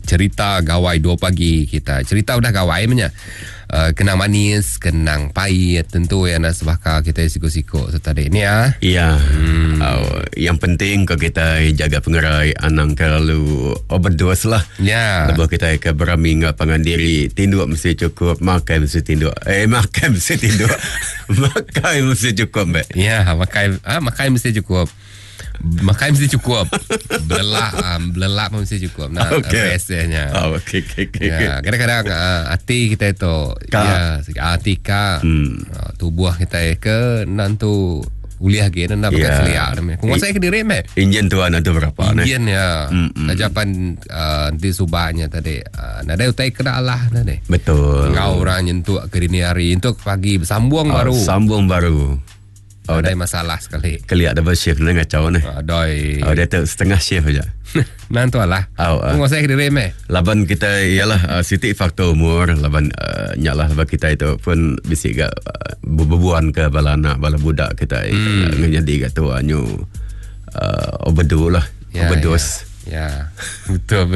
cerita gawai 2 pagi kita. Cerita udah gawai punya. Kenang manis, kenang pahit, tentu yang nak sebakar kita sikut-sikut serta dek ni ya. Ya. Yang penting kalau kita jaga pengerai anang kalau overdose lah. Ya. Lepas kita ke berami ngah pangan diri, tinduk mesti cukup, makan mesti tinduk. Makan mesti tinduk. Makan mesti cukup, Mbak. Ya, makan mesti cukup. Makan mesti cukup. Belelak pun mesti cukup. Nah, rasanya. Okay. Ya, kadang-kadang hati kita itu hati tubuh kita ke nantu kuliah gitu nak pakai selia namanya. Penguasai ke diri Injen tu anak tu berapa Injen ya. Kajapan di subahnya tadi. Nada utai kena Allah tadi. Betul. Ngau orang nyentuh ke dini hari untuk pagi sambung baru. Sambung baru. Ada masalah sekali. Kali ada shift ni ngacau ni. Doi. Dia tu setengah shift aja. Nanti lah. Penguasai ke diri Laban kita ialah siti faktor umur. Laban nyalah laban kita itu pun bisik gak berbubuan ke bala anak bala budak kita ngejadi kat tu anyu overdose lah. Overdose. Ya. Betul.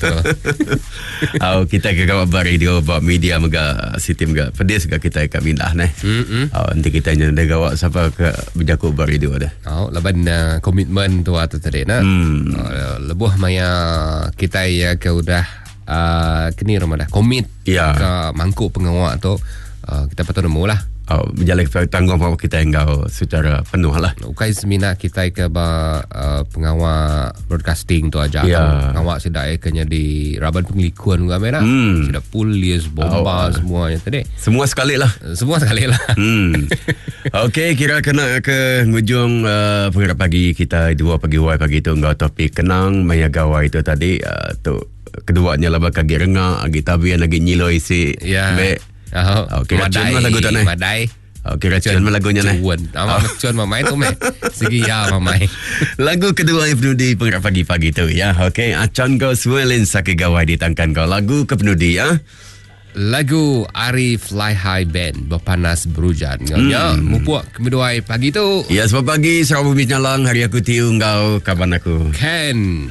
Kita ke kawat radio buat media mega siti mega pedis gak kita kat mindah ni. Nanti kita nyanda gawat siapa ke berjaku buat radio dah. Laban komitmen tu atau tadi nak. Lebuh maya kita ya ke udah kini rumah dah komit ke mangkuk pengawak tu kita patut nemu lah. Berjalan tanggungjawab kita yang secara penuh lah. Ukai semina kita ke pengawal broadcasting tu aja. Pengawal sudah kena di Raban Penglikuan juga merah. Sudah polis, bomba semuanya tadi. Semua sekali lah. Okey, kira kena ke ngujung pengerak pagi kita 2 pagi pagi tu ngau topik kenang maya gawai tu tadi tu keduanya lah bakal rengah agi tabian lagi nyiloi si kira cuan lagu tu ni. Madai. Kira cuan lagunya ni. Cuan mamai tu segi ya mamai. Lagu kedua Penudi pengerak pagi-pagi tu ya. Okey, acan kau swelin sakit gawai ditangkan kau lagu ke Penudi ya. Lagu Ari Fly High Band berpanas berujan. Ya, mupuak kedua pagi tu. Ya, sebab pagi Sarawak Bumi Nyalang hari aku tiu kau kaban aku. Ken